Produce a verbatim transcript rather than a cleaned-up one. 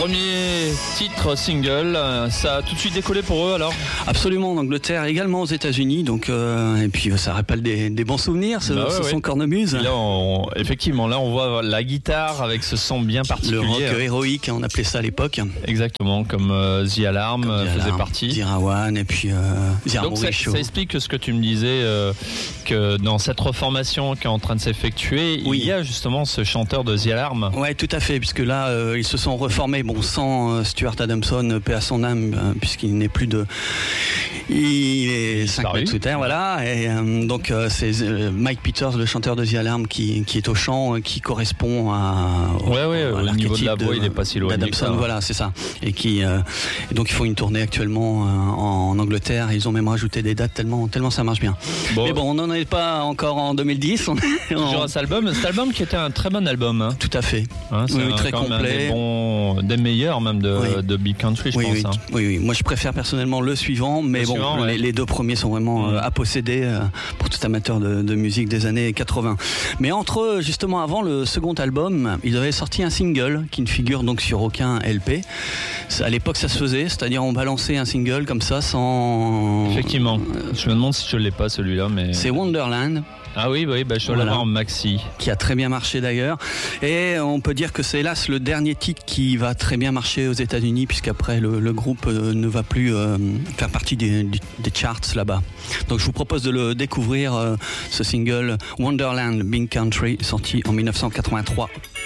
Premier titre single, ça a tout de suite décollé pour eux alors? Absolument, en Angleterre, également aux États-Unis, donc euh, et puis ça rappelle des, des bons souvenirs, ce, bah ouais, ce ouais. son Cornemuse. Là, on, effectivement, là on voit la guitare avec ce son bien particulier. Le rock héroïque, on appelait ça à l'époque. Exactement, comme euh, The Alarm comme faisait Alarm, partie. Zira One et puis euh, Zira Donc ça, ça explique ce que tu me disais, euh, que dans cette reformation qui est en train de s'effectuer, oui. il y a justement ce chanteur de The Alarm. Ouais, tout à fait, puisque là euh, ils se sont reformés, bon, sans euh, Stuart Adamson, paix à son âme, euh, puisqu'il n'est plus de, il est cinq mètres sous terre, voilà. Et euh, donc euh, c'est euh, Mike Peters, le chanteur de The Alarm, qui, qui est au chant, euh, qui correspond à, au, ouais, ouais, à au niveau de la voix, de, il n'est pas si loin. Adamson, voilà, c'est ça. Et qui, euh, et donc ils font une tournée actuellement euh, en, en Angleterre. Ils ont même rajouté des dates tellement, tellement ça marche bien. Bon. Mais bon, on n'en est pas encore en deux mille dix. On est en... Toujours à cet album, cet album qui était un très bon album. Hein. Tout à fait. Hein, c'est oui, un, très complet. Un des, bons, des meilleurs même de, oui. de Big Country, je oui, pense. Oui. Hein. oui, oui. Moi, je préfère personnellement le suivant, mais le bon, suivant, les, ouais. les deux premiers sont vraiment mmh. euh, à posséder euh, pour tout amateur de, de musique des années quatre-vingts. Mais entre justement avant le second album, ils avaient sorti un single qui ne figure donc sur aucun L P. À l'époque, ça se faisait, c'est-à-dire on balançait un single comme ça sans. Effectivement. Je me demande si je l'ai pas celui-là, mais. C'est Wonderland. Ah oui, oui, bah je dois voilà. l'avoir en maxi. Qui a très bien marché d'ailleurs. Et on peut dire que c'est hélas le dernier titre qui va très bien marcher aux États-Unis, puisqu'après le, le groupe euh, ne va plus euh, faire partie des, des charts là-bas. Donc je vous propose de le découvrir, euh, ce single Wonderland Big Country, sorti en dix-neuf cent quatre-vingt-trois.